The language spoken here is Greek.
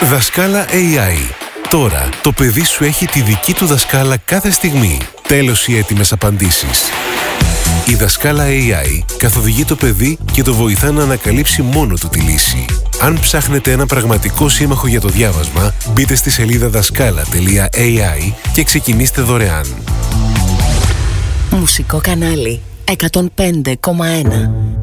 Δασκάλα AI. Τώρα το παιδί σου έχει τη δική του δασκάλα κάθε στιγμή. Τέλος οι έτοιμες απαντήσεις. Η Δασκάλα AI καθοδηγεί το παιδί και το βοηθά να ανακαλύψει μόνο του τη λύση. Αν ψάχνετε ένα πραγματικό σύμμαχο για το διάβασμα, μπείτε στη σελίδα δασκάλα.ai και ξεκινήστε δωρεάν. Μουσικό κανάλι 105,1.